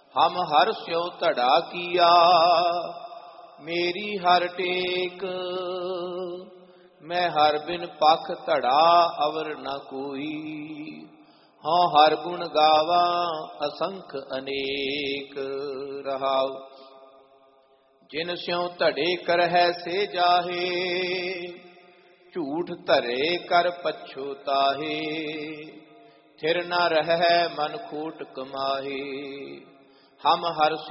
ਹਮ ਹਰ ਸਿਉ ਧੜਾ ਕੀਆ, ਮੇਰੀ ਹਰ ਟੇਕ। ਮੈਂ ਹਰ ਬਿਨ ਪਖ ਧੜਾ ਅਵਰ ਨ ਕੋਈ, ਹਾਂ ਹਰ ਗੁਣ ਗਾਵਾ ਅਸੰਖ ਅਨੇਕ। ਰਹਾਉ ਜਿਨ ਸਿਉ ਧੜੇ ਕਰਹਿ ਸੇ ਜਾਹੇ, ਝੂਠ ਧਰੇ ਕਰ ਪਛੁਤਾਹੇ। ਥਿਰ ਨ ਰਹਿ ਮਨ ਖੋਟ ਕਮਾਹੇ, ਹਮ ਹਰ